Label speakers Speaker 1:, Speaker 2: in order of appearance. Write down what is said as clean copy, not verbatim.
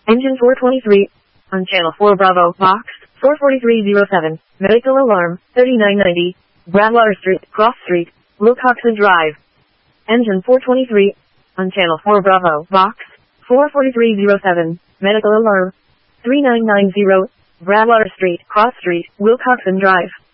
Speaker 1: Engine 423. On Channel 4 Bravo, Box 44307. Medical alarm, 3990. Bradwater Street, Cross Street, Wilcoxon Drive. Engine 423. On Channel 4 Bravo, Box 44307. Medical alarm, 3990. Bradwater Street, Cross Street, Wilcoxon Drive.